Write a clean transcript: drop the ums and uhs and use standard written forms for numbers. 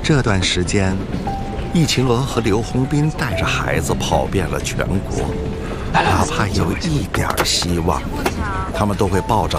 这段时间，易秦罗和刘洪斌带着孩子跑遍了全国，哪怕有一点希望，他们都会抱着